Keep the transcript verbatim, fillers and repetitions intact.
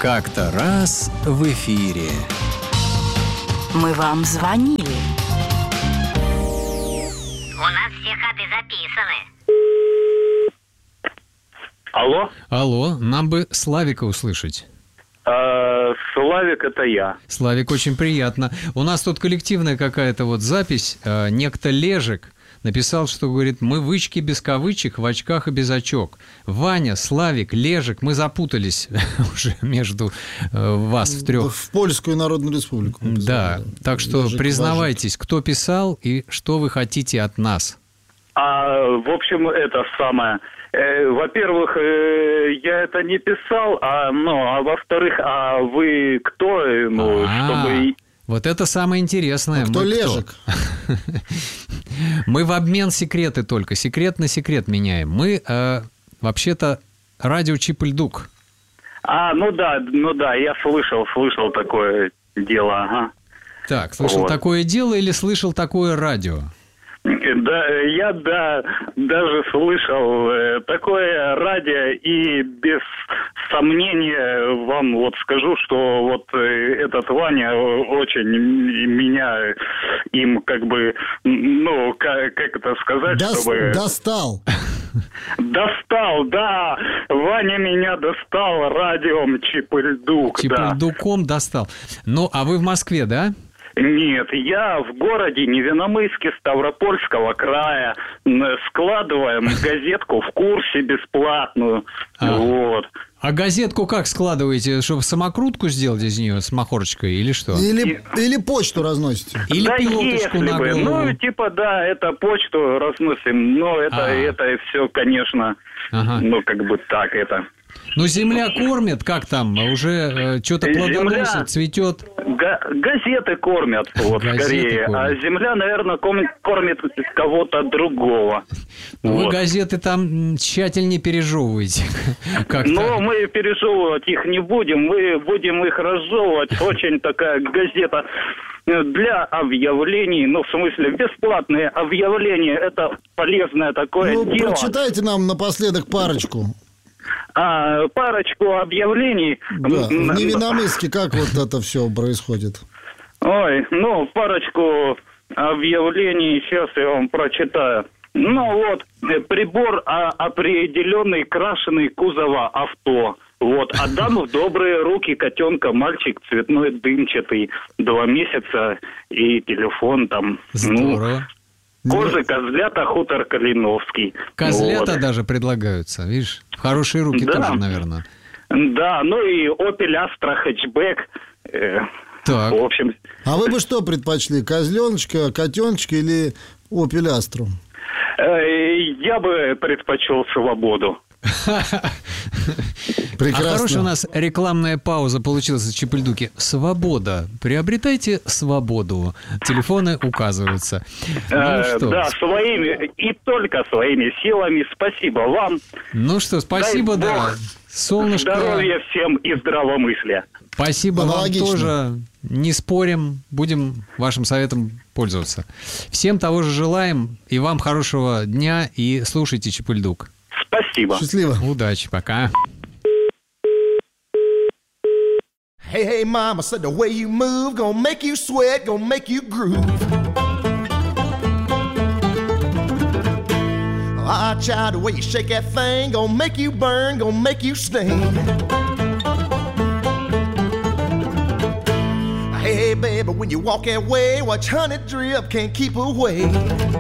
Как-то раз в эфире. Мы вам звонили. У нас все ходы записаны. Алло? Алло, нам бы Славика услышать. А, Славик, это я. Славик, очень приятно. У нас тут коллективная какая-то вот запись. А, некто Лежик написал, что, говорит, мы вычки без кавычек, в очках и без очок. Ваня, Славик, Лежик, мы запутались уже между э, вас в трех. В Польскую Народную Республику. Да, так что Лежик, признавайтесь, Важик. кто писал и что вы хотите от нас. А, в общем, это самое. Э, во-первых, э, я это не писал, а, ну, а во-вторых, а вы кто, ну, А-а-а. чтобы... Вот это самое интересное. А кто Мы Лежик? Мы в обмен секреты только. Секрет на секрет меняем. Мы, э, вообще-то, радио Чип-Ль-Дук. А, ну да, ну да, я слышал, слышал такое дело, ага. Так, слышал Вот. такое дело или слышал такое радио? Да, я да, даже слышал э, такое радио, и без сомнения вам вот скажу, что вот э, этот Ваня очень меня им как бы, ну, как, как это сказать, Дос- чтобы... Достал. Достал, да, Ваня меня достал радиом Чип-Ль-Дук, да. Чип-Ль-Дуком достал. Ну, а вы в Москве, да? Нет, я в городе Невинномысске Ставропольского края. М, Складываем газетку в курсе бесплатную. А. Вот. А газетку как складываете? Чтобы самокрутку сделать из нее с махорочкой или что? Или, или почту разносите. Или Да пилоточку если на бы. голову? Ну, типа, да, это почту разносим. Но это, А. это все, конечно, Ага. ну, как бы так это. Ну, земля кормит, как там? Уже э, что-то Земля- плодоносит, цветет? Га- газеты кормят, вот, Газеты скорее. кормят. А земля, наверное, ком- кормит кого-то другого. Вы Вот. газеты там м, тщательнее пережевываете. Как-то. Но мы пережевывать их не будем, мы будем их разжевывать. Очень такая газета для объявлений, ну, в смысле, бесплатные объявления. Это полезное такое Ну, дело. прочитайте нам напоследок парочку. А, парочку объявлений. Да. В М, Невинномысске как вот это все происходит? Ой, ну, парочку объявлений сейчас я вам прочитаю. Ну вот, э, прибор а, определенный крашеный кузова авто. Вот, отдам в добрые руки котенка, мальчик цветной, дымчатый, два месяца и телефон там. Здорово. Ну, козы, козлята, хутор Калиновский. Козлята Вот. даже предлагаются, видишь? В хорошие руки Да. тоже, наверное. Да, ну и Opel Astra хэтчбэк. Э, Так. В общем, А вы бы что предпочли? Козленочка, котеночка или Opel Astra? э, я бы предпочел свободу. Прекрасно. А хорошая у нас рекламная пауза получилась в Чип-Ль-Дуке. Свобода. Приобретайте свободу. Телефоны указываются. Ну Э, что, Да, своими и только своими силами. Спасибо вам. ну что, спасибо, Дай да. Бог Солнышко. Здоровья всем и здравомыслия. Спасибо вам Аналогично. тоже. Не спорим, будем вашим советом пользоваться. Всем того же желаем. И вам хорошего дня. И слушайте Чип-Ль-Дук. Спасибо. Счастливо. Удачи, пока. Hey, hey, mama said the way you move gonna make you sweat, gonna make you groove. Ah, child, the way you shake that thing gonna make you burn, gonna make you sting. Hey, baby, when you walk that way, watch honey drip, can't keep away.